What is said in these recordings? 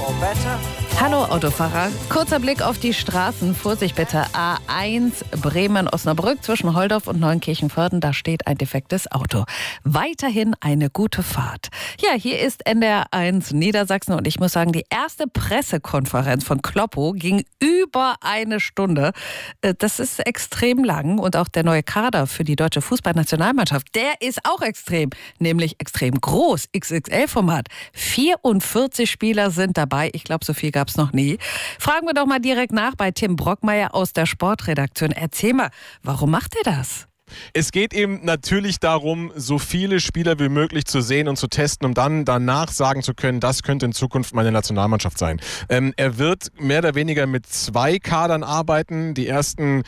Hallo Autofahrer, kurzer Blick auf die Straßen. Vorsicht bitte, A1 Bremen-Osnabrück zwischen Holdorf und Neunkirchen-Vörden. Da steht ein defektes Auto. Weiterhin eine gute Fahrt. Ja, hier ist NDR1 Niedersachsen und ich muss sagen, die erste Pressekonferenz von Kloppo ging über eine Stunde. Das ist extrem lang und auch der neue Kader für die deutsche Fußballnationalmannschaft, der ist auch extrem, nämlich extrem groß, XXL-Format. 44 Spieler sind dabei. Ich glaube, so viel gab es noch nie. Fragen wir doch mal direkt nach bei Tim Brockmeier aus der Sportredaktion. Erzähl mal, warum macht ihr das? Es geht eben natürlich darum, so viele Spieler wie möglich zu sehen und zu testen, um dann danach sagen zu können, das könnte in Zukunft meine Nationalmannschaft sein. Er wird mehr oder weniger mit 2 Kadern arbeiten. Die ersten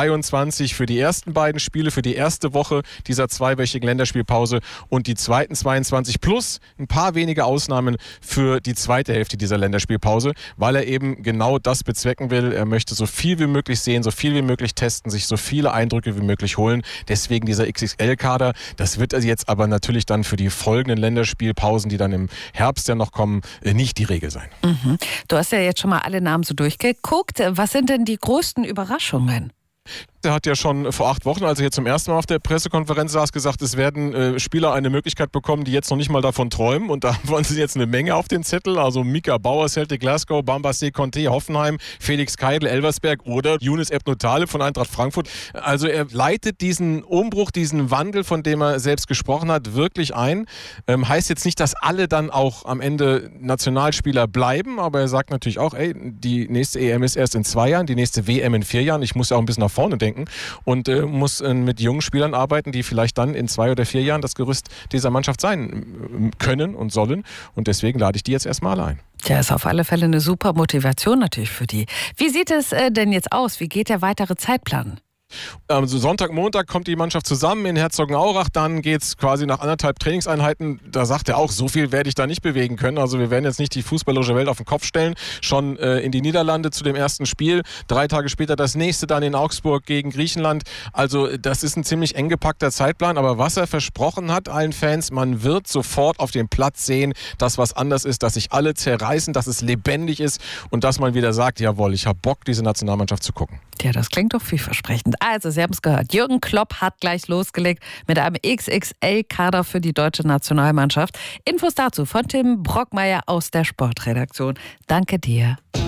22 für die ersten beiden Spiele, für die erste Woche dieser 2-wöchigen Länderspielpause und die zweiten 22 plus ein paar wenige Ausnahmen für die zweite Hälfte dieser Länderspielpause, weil er eben genau das bezwecken will. Er möchte so viel wie möglich sehen, so viel wie möglich testen, sich so viele Eindrücke wie möglich holen. Deswegen dieser XXL-Kader. Das wird also jetzt aber natürlich dann für die folgenden Länderspielpausen, die dann im Herbst ja noch kommen, nicht die Regel sein. Mhm. Du hast ja jetzt schon mal alle Namen so durchgeguckt. Was sind denn die größten Überraschungen? Der hat ja schon vor 8 Wochen, als er hier zum ersten Mal auf der Pressekonferenz saß, gesagt, es werden Spieler eine Möglichkeit bekommen, die jetzt noch nicht mal davon träumen. Und da wollen sie jetzt eine Menge auf den Zettel. Also Mika Bauer, Celtic Glasgow, Bamba Conte, Hoffenheim, Felix Keidl, Elversberg oder Younes Ebnou Taleb von Eintracht Frankfurt. Also er leitet diesen Umbruch, diesen Wandel, von dem er selbst gesprochen hat, wirklich ein. Heißt jetzt nicht, dass alle dann auch am Ende Nationalspieler bleiben, aber er sagt natürlich auch, die nächste EM ist erst in 2 Jahren, die nächste WM in 4 Jahren. Ich muss ja auch ein bisschen nach vorne denken und muss mit jungen Spielern arbeiten, die vielleicht dann in 2 oder 4 Jahren das Gerüst dieser Mannschaft sein können und sollen. Und deswegen lade ich die jetzt erstmal ein. Ja, ist auf alle Fälle eine super Motivation natürlich für die. Wie sieht es denn jetzt aus? Wie geht der weitere Zeitplan? Also Sonntag, Montag kommt die Mannschaft zusammen in Herzogenaurach, dann geht es quasi nach 1,5 Trainingseinheiten, da sagt er auch, so viel werde ich da nicht bewegen können, also wir werden jetzt nicht die fußballerische Welt auf den Kopf stellen, schon in die Niederlande zu dem ersten Spiel, 3 Tage später das nächste dann in Augsburg gegen Griechenland, also das ist ein ziemlich eng gepackter Zeitplan, aber was er versprochen hat allen Fans, man wird sofort auf dem Platz sehen, dass was anders ist, dass sich alle zerreißen, dass es lebendig ist und dass man wieder sagt, jawohl, ich habe Bock, diese Nationalmannschaft zu gucken. Ja, das klingt doch vielversprechend. Also, Sie haben es gehört, Jürgen Klopp hat gleich losgelegt mit einem XXL-Kader für die deutsche Nationalmannschaft. Infos dazu von Tim Brockmeier aus der Sportredaktion. Danke dir.